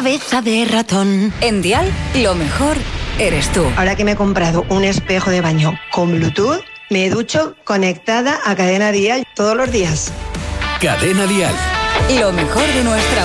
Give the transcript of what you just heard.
cabeza de ratón. En Dial, lo mejor eres tú. Ahora que me he comprado un espejo de baño con Bluetooth, me ducho conectada a Cadena Dial todos los días. Cadena Dial. Lo mejor de nuestra